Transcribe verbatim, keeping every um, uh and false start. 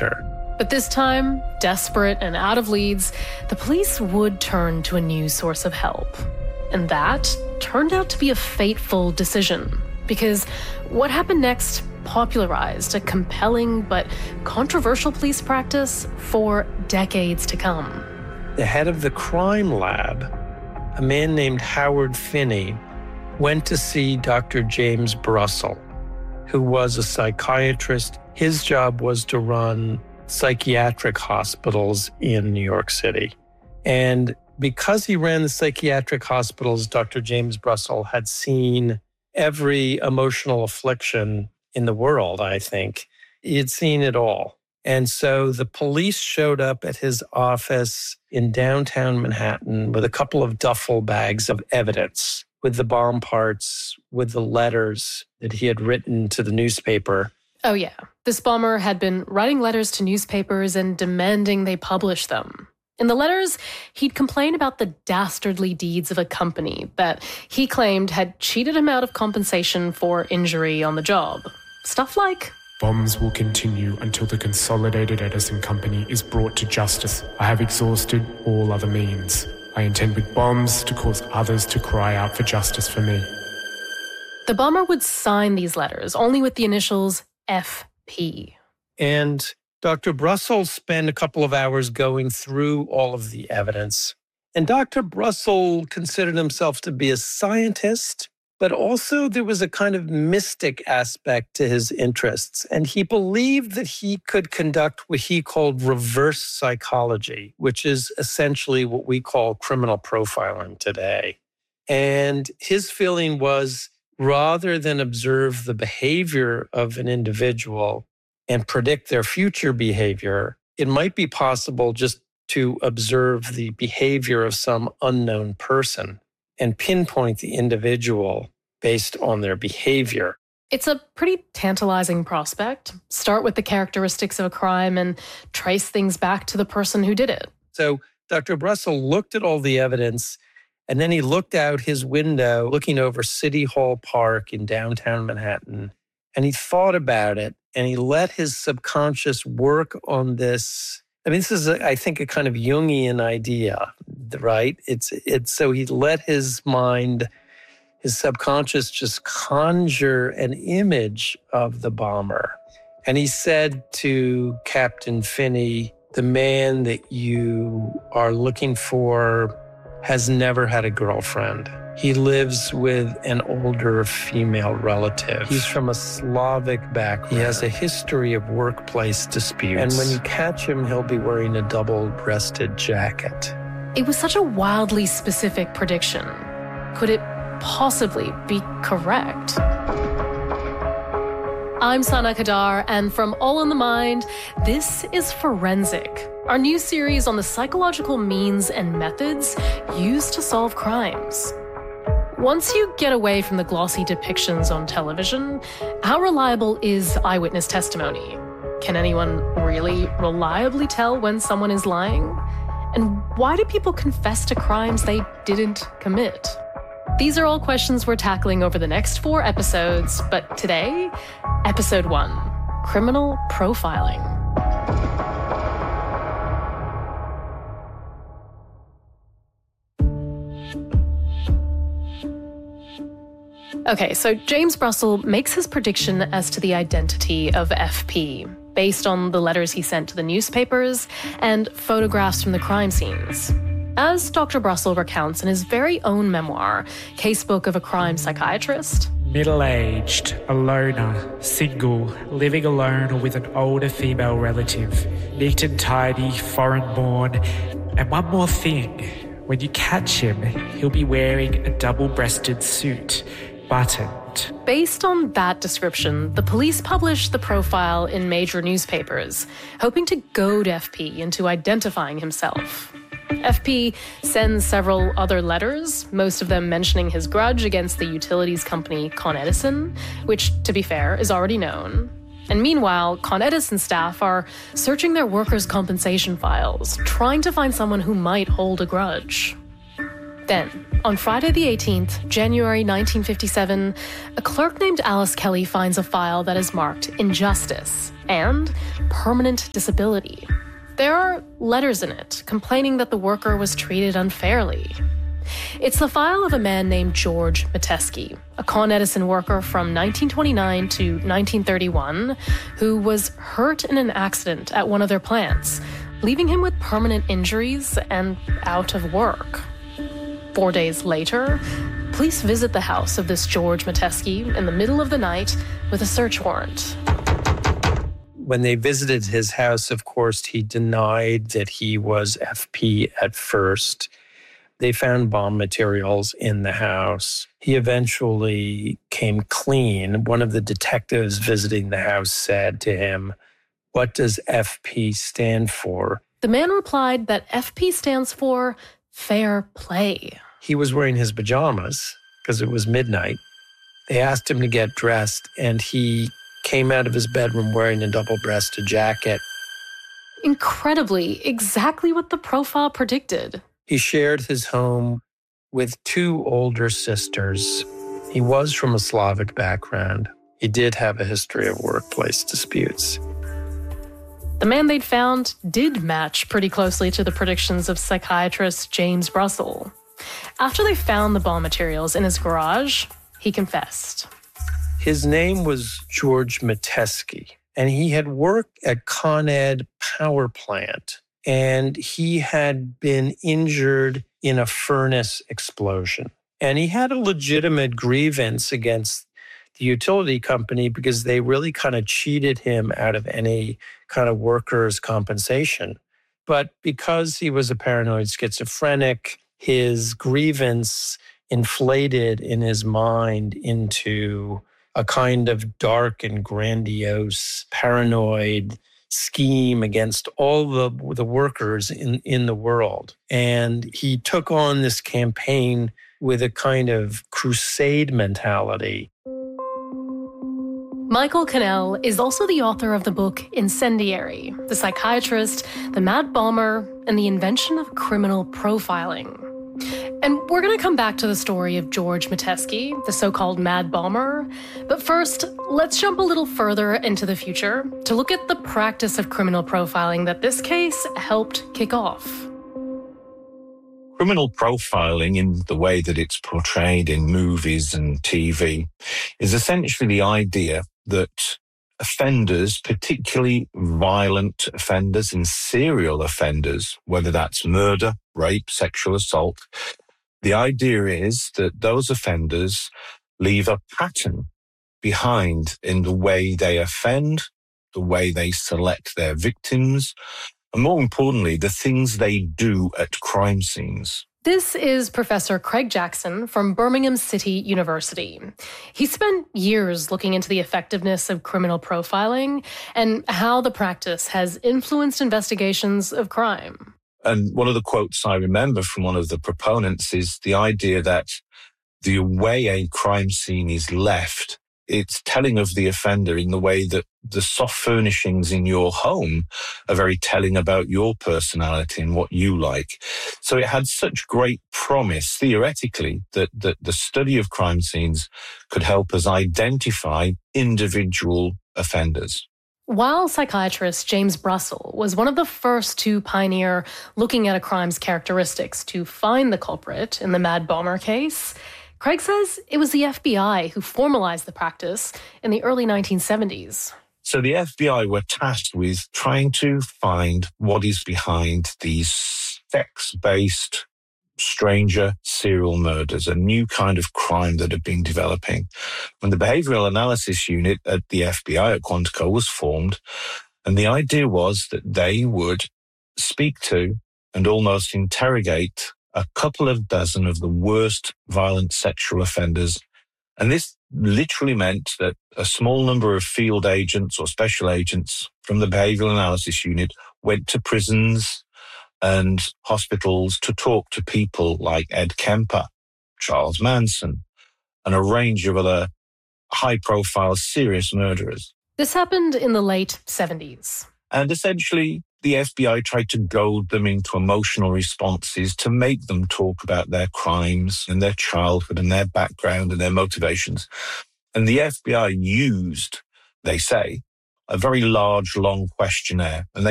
doctor. But this time, desperate and out of leads, the police would turn to a new source of help. And that turned out to be a fateful decision, because what happened next popularized a compelling but controversial police practice for decades to come. The head of the crime lab, a man named Howard Finney, went to see Doctor James Brussel, who was a psychiatrist. His job was to run psychiatric hospitals in New York City. And because he ran the psychiatric hospitals, Doctor James Brussel had seen every emotional affliction in the world, I think. He had seen it all. And so the police showed up at his office in downtown Manhattan with a couple of duffel bags of evidence, with the bomb parts, with the letters that he had written to the newspaper. Oh, yeah. This bomber had been writing letters to newspapers and demanding they publish them. In the letters, he'd complain about the dastardly deeds of a company that he claimed had cheated him out of compensation for injury on the job. Stuff like, "Bombs will continue until the Consolidated Edison Company is brought to justice. I have exhausted all other means. I intend with bombs to cause others to cry out for justice for me." The bomber would sign these letters only with the initials F P. And Doctor Brussel spent a couple of hours going through all of the evidence. And Doctor Brussel considered himself to be a scientist, but also there was a kind of mystic aspect to his interests. And he believed that he could conduct what he called reverse psychology, which is essentially what we call criminal profiling today. And his feeling was, rather than observe the behavior of an individual and predict their future behavior, it might be possible just to observe the behavior of some unknown person and pinpoint the individual based on their behavior. It's a pretty tantalizing prospect. Start with the characteristics of a crime and trace things back to the person who did it. So Doctor Brussel looked at all the evidence, and then he looked out his window, looking over City Hall Park in downtown Manhattan, and he thought about it, and he let his subconscious work on this. I mean, this is, a, I think, a kind of Jungian idea, right? It's it's so he let his mind, his subconscious, just conjure an image of the bomber. And he said to Captain Finney, "The man that you are looking for has never had a girlfriend. He lives with an older female relative. He's from a Slavic background. He has a history of workplace disputes. And when you catch him, he'll be wearing a double-breasted jacket." It was such a wildly specific prediction. Could it possibly be correct? I'm Sana Kadar, and from All in the Mind, this is Forensic, our new series on the psychological means and methods used to solve crimes. Once you get away from the glossy depictions on television, how reliable is eyewitness testimony? Can anyone really reliably tell when someone is lying? And why do people confess to crimes they didn't commit? These are all questions we're tackling over the next four episodes, but today, episode one, criminal profiling. Okay, so James Brussel makes his prediction as to the identity of F P based on the letters he sent to the newspapers and photographs from the crime scenes. As Doctor Brussel recounts in his very own memoir, Casebook of a Crime Psychiatrist, middle-aged, a loner, single, living alone or with an older female relative, neat and tidy, foreign-born, and one more thing, when you catch him, he'll be wearing a double-breasted suit, buttoned. Based on that description, the police published the profile in major newspapers, hoping to goad F P into identifying himself. F P sends several other letters, most of them mentioning his grudge against the utilities company Con Edison, which, to be fair, is already known. And meanwhile, Con Edison staff are searching their workers' compensation files, trying to find someone who might hold a grudge. Then, on Friday the eighteenth, January nineteen fifty-seven, a clerk named Alice Kelly finds a file that is marked injustice and permanent disability. There are letters in it complaining that the worker was treated unfairly. It's the file of a man named George Metesky, a Con Edison worker from nineteen twenty-nine to nineteen thirty-one, who was hurt in an accident at one of their plants, leaving him with permanent injuries and out of work. Four days later, police visit the house of this George Metesky in the middle of the night with a search warrant. When they visited his house, of course, he denied that he was F P at first. They found bomb materials in the house. He eventually came clean. One of the detectives visiting the house said to him, "What does F P stand for?" The man replied that F P stands for fair play. He was wearing his pajamas because it was midnight. They asked him to get dressed, and he came out of his bedroom wearing a double-breasted jacket. Incredibly, exactly what the profile predicted. He shared his home with two older sisters. He was from a Slavic background. He did have a history of workplace disputes. The man they'd found did match pretty closely to the predictions of psychiatrist James Russell. After they found the bomb materials in his garage, he confessed. His name was George Metesky, and he had worked at Con Ed power plant, and he had been injured in a furnace explosion. And he had a legitimate grievance against the utility company because they really kind of cheated him out of any kind of workers' compensation. But because he was a paranoid schizophrenic, his grievance inflated in his mind into a kind of dark and grandiose, paranoid scheme against all the, the workers in, in the world. And he took on this campaign with a kind of crusade mentality. Michael Cannell is also the author of the book Incendiary, The Psychiatrist, the Mad Bomber, and the Invention of Criminal Profiling. And we're going to come back to the story of George Metesky, the so-called Mad Bomber. But first, let's jump a little further into the future to look at the practice of criminal profiling that this case helped kick off. Criminal profiling, in the way that it's portrayed in movies and T V, is essentially the idea that offenders, particularly violent offenders and serial offenders, whether that's murder, rape, sexual assault, the idea is that those offenders leave a pattern behind in the way they offend, the way they select their victims, and more importantly, the things they do at crime scenes. This is Professor Craig Jackson from Birmingham City University. He spent years looking into the effectiveness of criminal profiling and how the practice has influenced investigations of crime. And one of the quotes I remember from one of the proponents is the idea that the way a crime scene is left, it's telling of the offender in the way that the soft furnishings in your home are very telling about your personality and what you like. So it had such great promise, theoretically, that, that the study of crime scenes could help us identify individual offenders. While psychiatrist James Russell was one of the first to pioneer looking at a crime's characteristics to find the culprit in the Mad Bomber case, Craig says it was the F B I who formalized the practice in the early nineteen seventies. So the F B I were tasked with trying to find what is behind these sex-based stranger serial murders, a new kind of crime that had been developing. When the Behavioral Analysis Unit at the F B I at Quantico was formed, and the idea was that they would speak to and almost interrogate a couple of dozen of the worst violent sexual offenders. And this literally meant that a small number of field agents or special agents from the Behavioral Analysis Unit went to prisons and hospitals to talk to people like Ed Kemper, Charles Manson, and a range of other high-profile serious murderers. This happened in the late seventies. And essentially, the F B I tried to goad them into emotional responses to make them talk about their crimes and their childhood and their background and their motivations. And the F B I used, they say, a very large, long questionnaire. And they